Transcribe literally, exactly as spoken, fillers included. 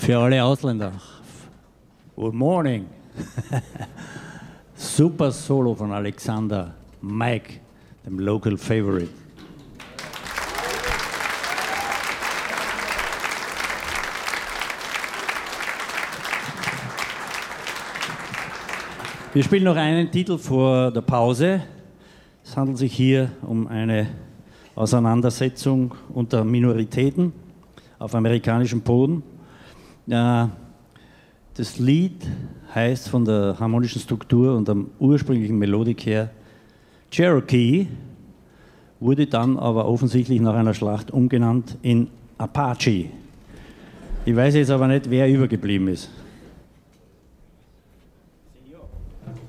Für alle Ausländer. Good morning. Super Solo von Alexander Mike, dem Local Favorite. Wir spielen noch einen Titel vor der Pause. Es handelt sich hier um eine Auseinandersetzung unter Minoritäten auf amerikanischem Boden. Das Lied heißt von der harmonischen Struktur und der ursprünglichen Melodik her Cherokee, wurde dann aber offensichtlich nach einer Schlacht umgenannt in Apache. Ich weiß jetzt aber nicht, wer übergeblieben ist. Senor.